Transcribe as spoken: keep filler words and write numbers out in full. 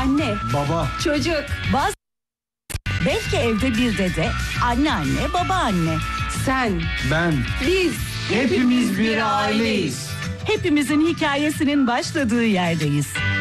Anne, Baba, çocuk, Bazı belki evde bir dede, anneanne, babaanne. sen, ben, biz. hepimiz bir aileyiz. Hepimizin hikayesinin başladığı yerdeyiz.